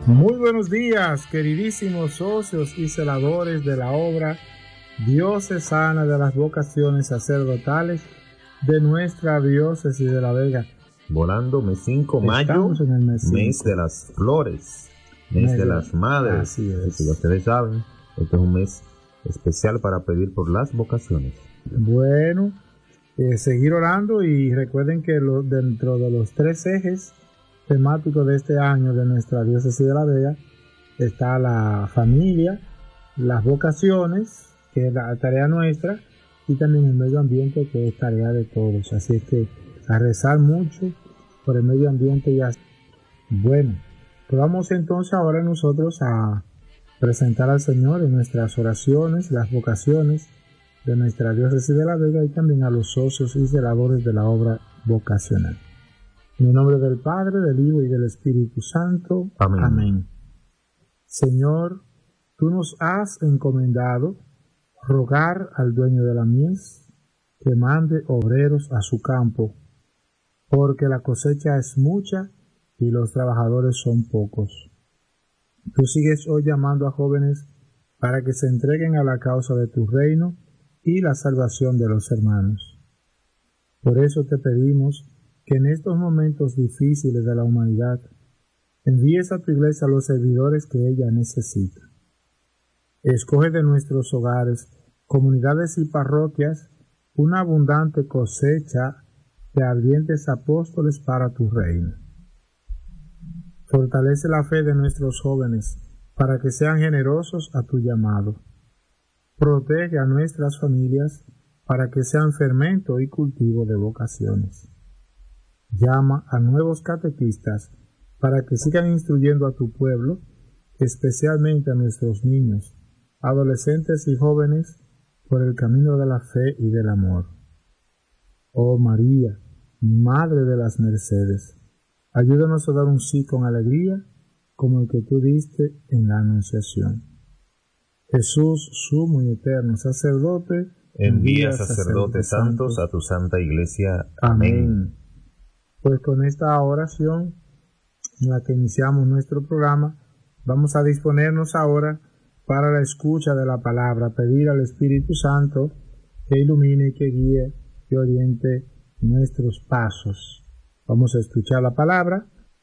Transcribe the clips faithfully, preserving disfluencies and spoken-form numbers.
Muy buenos días, queridísimos socios y celadores de la obra diocesana de las vocaciones sacerdotales de nuestra diócesis de La Vega. Volando mes cinco, mayo, en el mes, mes de las flores, mes, mes de, de las madres. Así es. Así que ustedes saben, este es un mes especial para pedir por las vocaciones. Bueno, eh, seguir orando, y recuerden que lo, dentro de los tres ejes temáticos de este año de nuestra diócesis de La Vega está la familia, las vocaciones, que es la tarea nuestra, y también el medio ambiente, que es tarea de todos. Así es que a rezar mucho por el medio ambiente. Y así. Bueno, pues vamos entonces ahora nosotros a presentar al Señor en nuestras oraciones las vocaciones de nuestra diócesis de La Vega, y también a los socios y celadores de la obra vocacional. En el nombre del Padre, del Hijo y del Espíritu Santo. Amén. Amén. Señor, tú nos has encomendado rogar al dueño de la mies que mande obreros a su campo, porque la cosecha es mucha y los trabajadores son pocos. Tú sigues hoy llamando a jóvenes para que se entreguen a la causa de tu reino y la salvación de los hermanos. Por eso te pedimos que en estos momentos difíciles de la humanidad envíes a tu iglesia a los servidores que ella necesita. Escoge de nuestros hogares, comunidades y parroquias una abundante cosecha de ardientes apóstoles para tu reino. Fortalece la fe de nuestros jóvenes para que sean generosos a tu llamado. Protege a nuestras familias para que sean fermento y cultivo de vocaciones. Llama a nuevos catequistas para que sigan instruyendo a tu pueblo, especialmente a nuestros niños, adolescentes y jóvenes, por el camino de la fe y del amor. Oh María, Madre de las Mercedes, ayúdanos a dar un sí con alegría, como el que tú diste en la Anunciación. Jesús, sumo y eterno sacerdote, envía sacerdotes santos a tu santa iglesia. Amén. Amén. Pues con esta oración en la que iniciamos nuestro programa, vamos a disponernos ahora para la escucha de la palabra, pedir al Espíritu Santo que ilumine, que guíe, que oriente nuestros pasos. Vamos a escuchar la palabra.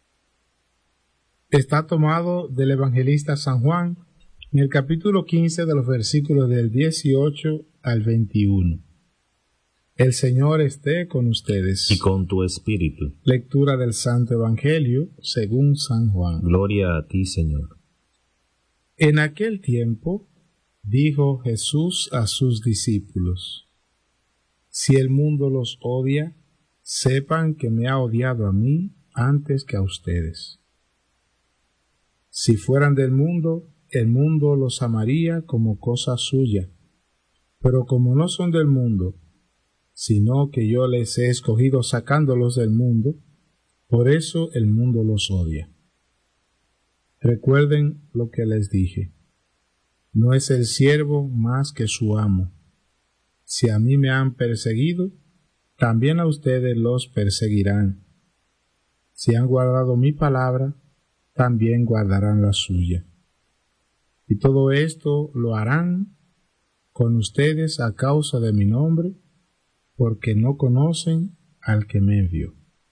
Está tomado del evangelista San Juan, en el capítulo quince, de los versículos del dieciocho al veintiuno. El Señor esté con ustedes. Y con tu espíritu. Lectura del Santo Evangelio según San Juan. Gloria a ti, Señor. En aquel tiempo dijo Jesús a sus discípulos: Si el mundo los odia, sepan que me ha odiado a mí antes que a ustedes. Si fueran del mundo, el mundo los amaría como cosa suya, pero como no son del mundo, sino que yo les he escogido sacándolos del mundo, por eso el mundo los odia. Recuerden lo que les dije: no es el siervo más que su amo. Si a mí me han perseguido, también a ustedes los perseguirán. Si han guardado mi palabra, también guardarán la suya. Y todo esto lo harán con ustedes a causa de mi nombre, porque no conocen al que me envió.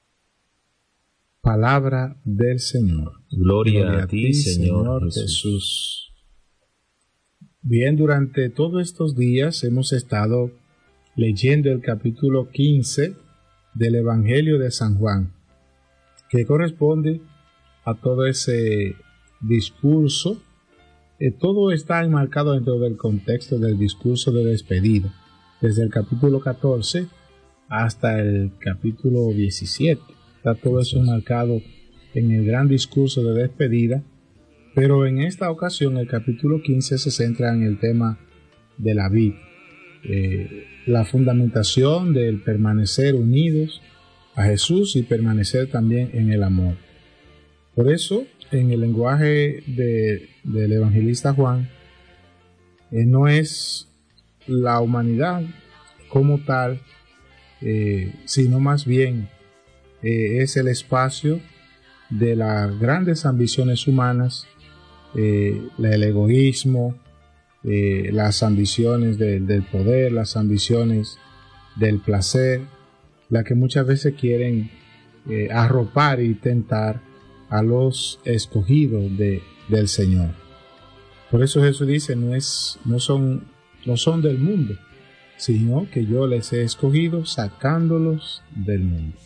Palabra del Señor. Gloria, Gloria a ti, Señor, Señor Jesús. Jesús. Bien, durante todos estos días hemos estado leyendo el capítulo quince del Evangelio de San Juan, que corresponde a todo ese discurso. Eh, todo está enmarcado dentro del contexto del discurso de despedida, desde el capítulo catorce hasta el capítulo diecisiete. Está todo eso enmarcado en el gran discurso de despedida, pero en esta ocasión el capítulo quince se centra en el tema de la vid, eh, la fundamentación del permanecer unidos a Jesús y permanecer también en el amor. Por eso, en el lenguaje de, del evangelista Juan, eh, no es la humanidad como tal, eh, sino más bien eh, es el espacio de las grandes ambiciones humanas, eh, el egoísmo, eh, las ambiciones de, del poder, las ambiciones del placer, las que muchas veces quieren eh, arropar y tentar a los escogidos de, del Señor. Por eso Jesús dice, no, es, no, son, no son del mundo, sino que yo les he escogido sacándolos del mundo.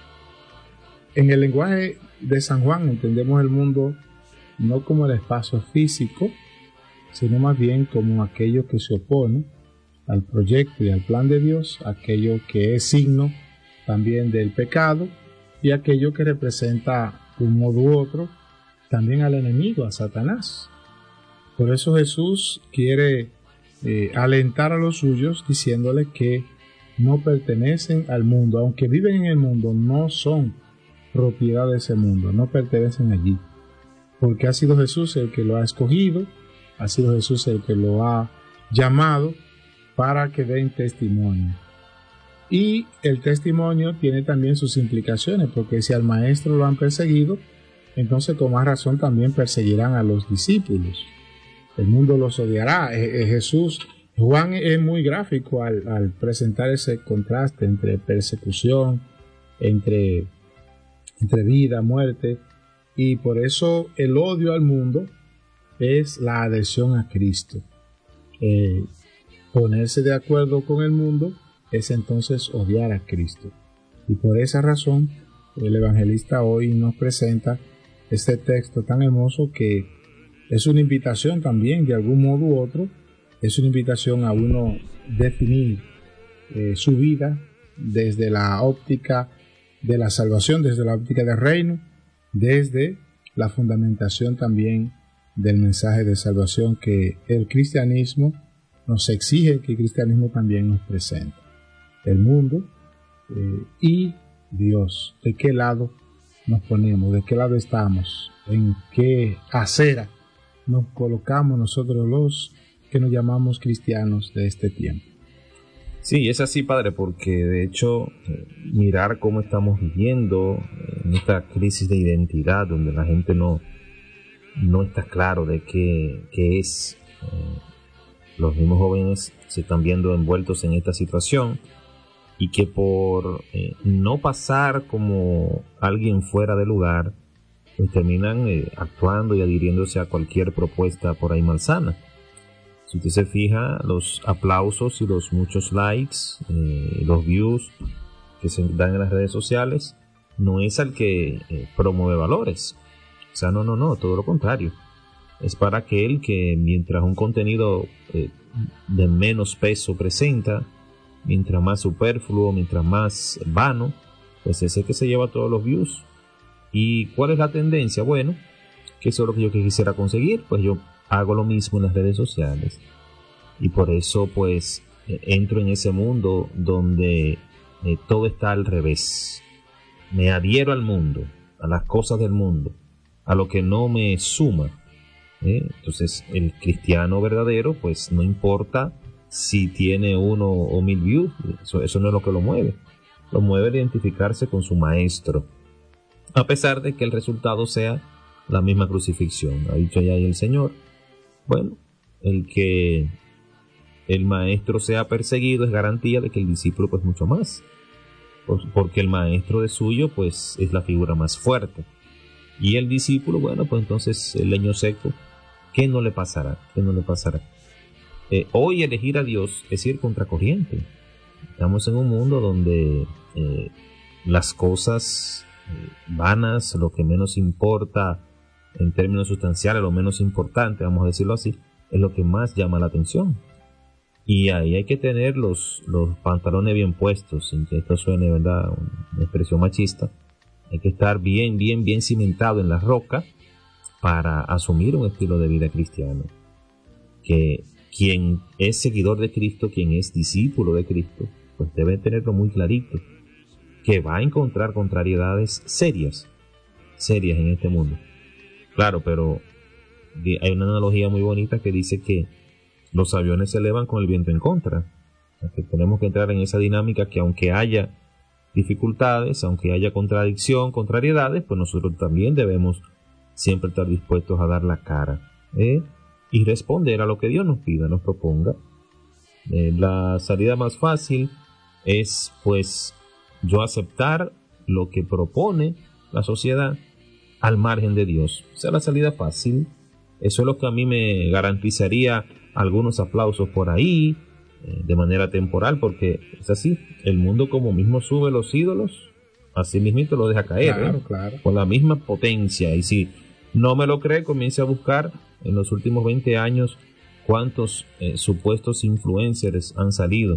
En el lenguaje de San Juan entendemos el mundo no como el espacio físico, sino más bien como aquello que se opone al proyecto y al plan de Dios, aquello que es signo también del pecado y aquello que representa de un modo u otro también al enemigo, a Satanás. Por eso Jesús quiere eh, alentar a los suyos diciéndole que no pertenecen al mundo, aunque viven en el mundo, no son propiedad de ese mundo, no pertenecen allí, porque ha sido Jesús el que lo ha escogido, ha sido Jesús el que lo ha llamado para que den testimonio. Y el testimonio tiene también sus implicaciones, porque si al maestro lo han perseguido, entonces con más razón también perseguirán a los discípulos. El mundo los odiará. Eh, eh, Jesús, Juan es muy gráfico al, al presentar ese contraste entre persecución, entre, entre vida, muerte, y por eso el odio al mundo es la adhesión a Cristo. Eh, ponerse de acuerdo con el mundo es entonces odiar a Cristo. Y por esa razón el evangelista hoy nos presenta este texto tan hermoso que es una invitación también, de algún modo u otro, es una invitación a uno definir eh, su vida desde la óptica de la salvación, desde la óptica del reino, desde la fundamentación también del mensaje de salvación que el cristianismo nos exige, que el cristianismo también nos presenta. El mundo eh, y Dios, ¿de qué lado nos ponemos? ¿De qué lado estamos? ¿En qué acera nos colocamos nosotros los que nos llamamos cristianos de este tiempo? Sí, es así, padre, porque de hecho eh, mirar cómo estamos viviendo en esta crisis de identidad donde la gente no, no está claro de qué, qué es. Eh, los mismos jóvenes se están viendo envueltos en esta situación y que por eh, no pasar como alguien fuera de lugar, pues terminan eh, actuando y adhiriéndose a cualquier propuesta por ahí malsana. Si usted se fija, los aplausos y los muchos likes, eh, los views que se dan en las redes sociales, no es al que eh, promueve valores. O sea, no, no, no, todo lo contrario. Es para aquel que mientras un contenido eh, de menos peso presenta, mientras más superfluo, mientras más vano, pues ese que se lleva todos los views. ¿Y cuál es la tendencia? Bueno, que eso es lo que yo quisiera conseguir, pues yo hago lo mismo en las redes sociales. Y por eso pues entro en ese mundo donde eh, todo está al revés. Me adhiero al mundo, a las cosas del mundo, a lo que no me suma. ¿eh? Entonces el cristiano verdadero pues no importa si tiene uno o mil views, eso, eso no es lo que lo mueve. Lo mueve el identificarse con su maestro, a pesar de que el resultado sea la misma crucifixión. Ha dicho ya ahí el Señor. Bueno, el que el maestro sea perseguido es garantía de que el discípulo pues mucho más, porque el maestro de suyo pues es la figura más fuerte, y el discípulo, bueno, pues entonces el leño seco, ¿qué no le pasará? ¿Qué no le pasará? Eh, hoy elegir a Dios es ir contracorriente. Estamos en un mundo donde eh, las cosas eh, vanas, lo que menos importa en términos sustanciales, lo menos importante, vamos a decirlo así, es lo que más llama la atención. Y ahí hay que tener los, los pantalones bien puestos, sin que esto suene, ¿verdad?, una expresión machista. Hay que estar bien, bien, bien cimentado en la roca para asumir un estilo de vida cristiano. Que quien es seguidor de Cristo, quien es discípulo de Cristo, pues debe tenerlo muy clarito, que va a encontrar contrariedades serias, serias en este mundo. Claro, pero hay una analogía muy bonita que dice que los aviones se elevan con el viento en contra. O sea, que tenemos que entrar en esa dinámica que aunque haya dificultades, aunque haya contradicción, contrariedades, pues nosotros también debemos siempre estar dispuestos a dar la cara, ¿eh? y responder a lo que Dios nos pida, nos proponga. Eh, la salida más fácil es pues yo aceptar lo que propone la sociedad al margen de Dios. Esa es la salida fácil. Eso es lo que a mí me garantizaría algunos aplausos por ahí, eh, de manera temporal, porque es así. El mundo como mismo sube los ídolos, así mismo lo deja caer, claro, ¿eh? claro. Con la misma potencia. Y si no me lo cree, comience a buscar en los últimos veinte años cuántos eh, supuestos influencers han salido.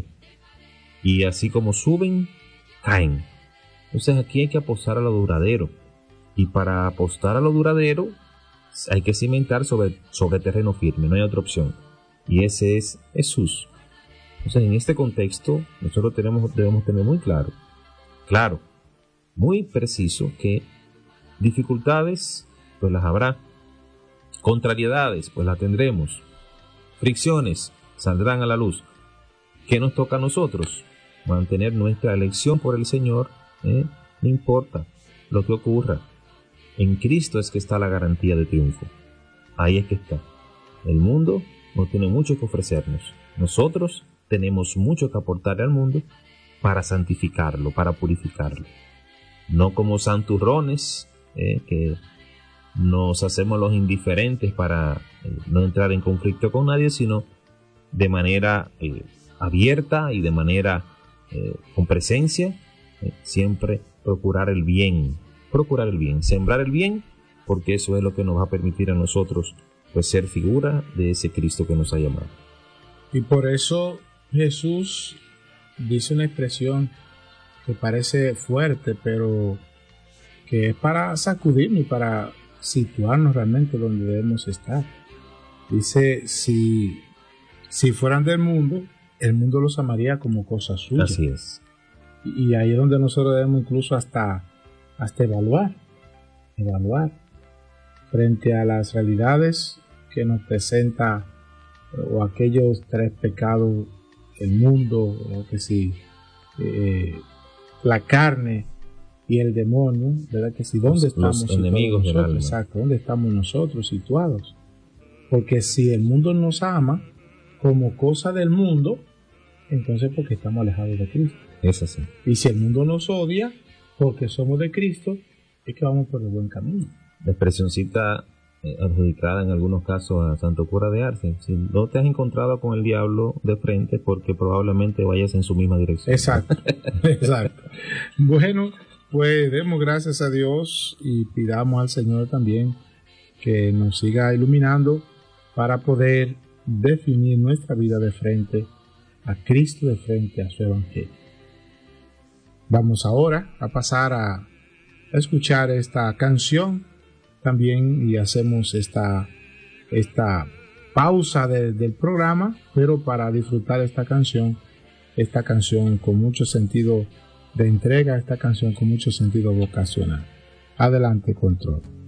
Y así como suben, caen. Entonces aquí hay que apostar a lo duradero. Y para apostar a lo duradero hay que cimentar sobre, sobre terreno firme, no hay otra opción. Y ese es Jesús. Entonces en este contexto nosotros tenemos, debemos tener muy claro, claro, muy preciso que dificultades pues las habrá, contrariedades pues las tendremos, fricciones saldrán a la luz. ¿Qué nos toca a nosotros? Mantener nuestra elección por el Señor, ¿eh? No importa lo que ocurra. En Cristo es que está la garantía de triunfo. Ahí es que está. El mundo no tiene mucho que ofrecernos. Nosotros tenemos mucho que aportar al mundo para santificarlo, para purificarlo. No como santurrones, eh, que nos hacemos los indiferentes para eh, no entrar en conflicto con nadie, sino de manera eh, abierta y de manera eh, con presencia, eh, siempre procurar el bien. procurar el bien, sembrar el bien, porque eso es lo que nos va a permitir a nosotros pues ser figura de ese Cristo que nos ha llamado. Y por eso Jesús dice una expresión que parece fuerte, pero que es para sacudirnos y para situarnos realmente donde debemos estar. Dice, si, si fueran del mundo, el mundo los amaría como cosas suyas. Así es. Y, y ahí es donde nosotros debemos incluso hasta hasta evaluar, evaluar frente a las realidades que nos presenta o aquellos tres pecados, el mundo, o que sí, eh, la carne y el demonio, ¿verdad? Que sí, ¿dónde los, estamos los enemigos nosotros? del alma. Exacto, ¿dónde estamos nosotros situados? Porque si el mundo nos ama como cosa del mundo, entonces porque estamos alejados de Cristo. Es así. Y si el mundo nos odia, porque somos de Cristo, es que vamos por el buen camino. La expresioncita eh, adjudicada en algunos casos a Santo Cura de Arce: si no te has encontrado con el diablo de frente, porque probablemente vayas en su misma dirección. Exacto, exacto. Bueno, pues demos gracias a Dios y pidamos al Señor también que nos siga iluminando para poder definir nuestra vida de frente a Cristo, de frente a su Evangelio. Vamos ahora a pasar a escuchar esta canción también y hacemos esta, esta pausa de, del programa, pero para disfrutar esta canción, esta canción con mucho sentido de entrega, esta canción con mucho sentido vocacional. Adelante, control.